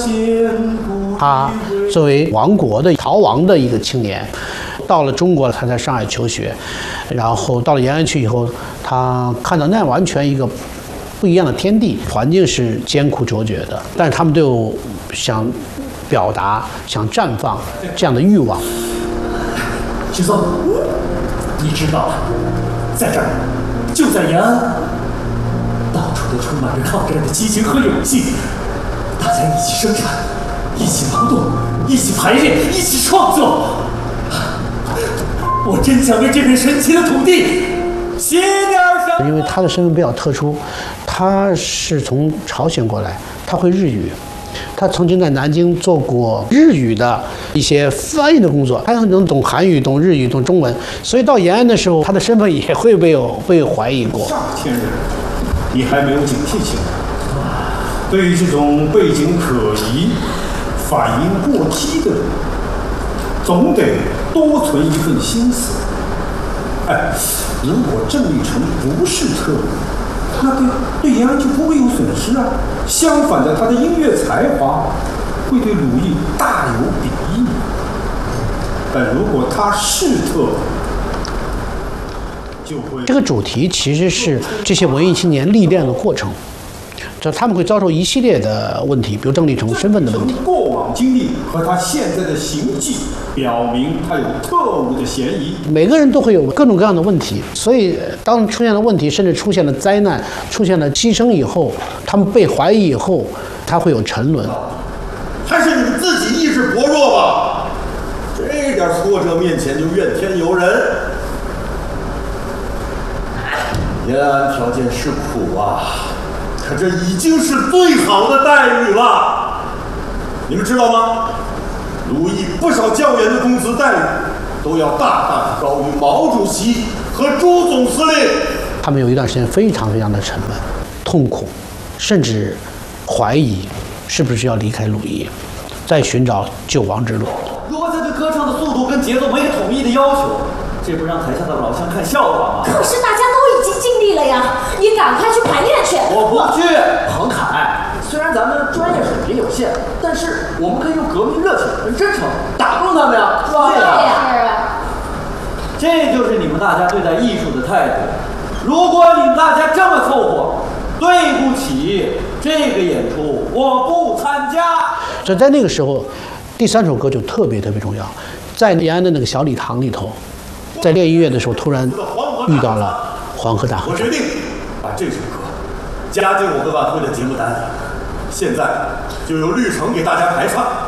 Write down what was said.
他作为亡国的逃亡的一个青年，到了中国，他在上海求学，然后到了延安去以后，他看到那完全一个不一样的天地，环境是艰苦卓绝的，但是他们都有想表达、想绽放这样的欲望。 徐松，你知道，在这儿，就在延安，到处都充满着抗战的激情和勇气，大家一起生产，一起劳动，一起排练，一起创作。我真想为这片神奇的土地写点什么。 因为他的身份比较特殊，他是从朝鲜过来，他会日语。他曾经在南京做过日语的一些翻译的工作，他能懂韩语、懂日语、懂中文，所以到延安的时候，他的身份也会被怀疑过。 上千人，你还没有警惕性。对于这种背景可疑、反应过激的人，总得多存一份心思。哎，如果郑立成不是特务，那对延安就不会有损失啊。相反的，他的音乐才华会对鲁艺大有裨益。但如果他是特务，就会这个主题其实是这些文艺青年历练的过程。这他们会遭受一系列的问题，比如郑立成身份的问题。 过往经历和他现在的行迹表明他有特务的嫌疑。 每个人都会有各种各样的问题，所以当出现了问题，甚至出现了灾难、出现了牺牲以后，他们被怀疑以后，他会有沉沦。 还是你们自己意志薄弱吧？这点挫折面前就怨天尤人。延安条件是苦啊。可这已经是最好的待遇了，你们知道吗？鲁艺不少将员的工资待遇都要大大的高于毛主席和朱总司令。 他们有一段时间非常非常的沉闷、痛苦，甚至怀疑是不是要离开鲁艺，再寻找救亡之路。 如果他对歌唱的速度跟节奏没有统一的要求，这不让台下的老乡看笑话吗？ 可是大家都已经尽力了呀，你赶快去排练去。 我不去。彭凯，虽然咱们专业水平有限，但是我们可以用革命热情跟真诚打动他们呀。 对呀， 这就是你们大家对待艺术的态度。如果你们大家这么凑合，对不起，这个演出我不参加。 所以在那个时候，第3首歌就特别特别重要，在延安的那个小礼堂里头，在练音乐的时候，突然遇到了黄河大合唱。 我决定把这首歌加进我们晚会的节目单，现在就由绿城给大家排唱。